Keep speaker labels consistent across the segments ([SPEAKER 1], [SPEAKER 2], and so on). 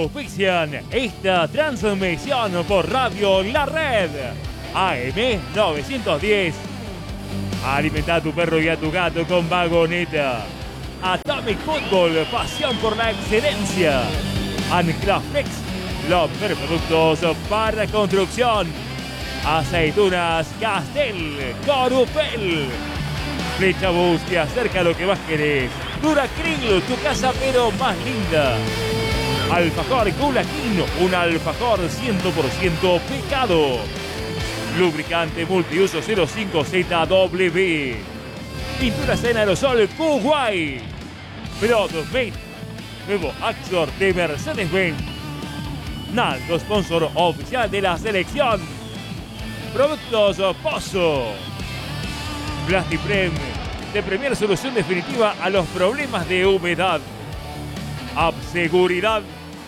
[SPEAKER 1] auspician esta transmisión por Radio La Red AM 910. Alimenta a tu perro y a tu gato con Vagoneta. Atomic Football, pasión por la excelencia. Anclaflex, los productos para construcción. Aceitunas Castel, Corupel. Flecha Bus, te acerca lo que más querés. Duracril, tu casa pero más linda. Alfajor Gulaquín, un alfajor 100% picado. Lubricante multiuso 05ZW. Pinturas en aerosol Kuwait. Product nuevo Axor de Mercedes-Benz. Naldo, sponsor oficial de la selección. Productos Pozo. Plastiprem, de premier solución definitiva a los problemas de humedad. Abseguridad.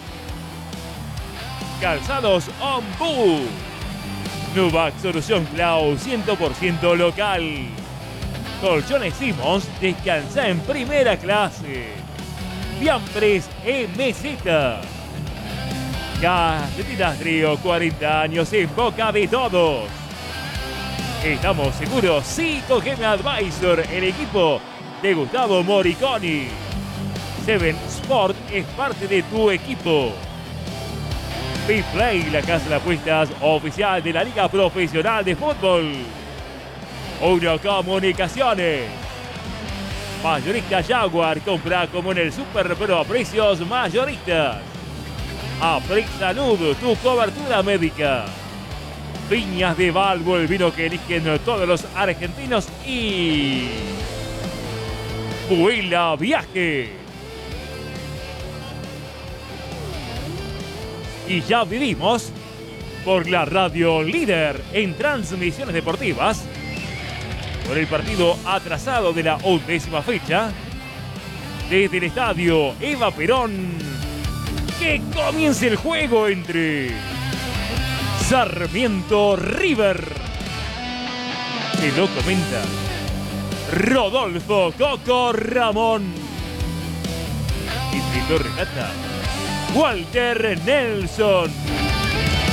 [SPEAKER 1] Calzados Ombú. Nuvac, solución Clau 100% local. Colchones Simmons, descansa en primera clase. Fiambres MZ. Galletitas Trío, 40 años en boca de todos. Estamos seguros, Cito Game Advisor, el equipo de Gustavo Moriconi. Seven Sport es parte de tu equipo. Play, la casa de apuestas oficial de la Liga Profesional de Fútbol. Uno Comunicaciones. Mayorista Jaguar, compra como en el Super pero a precios mayoristas. Aprix Salud, tu cobertura médica. Viñas de Valvo, el vino que eligen todos los argentinos. Y Vuela Viaje. Y ya vivimos por la radio líder en transmisiones deportivas. Por el partido atrasado de la 11ª fecha. Desde el estadio Eva Perón. Que comience el juego entre Sarmiento River. Se lo comenta Rodolfo Coco Ramón. Y si lo relata Walter Nelson.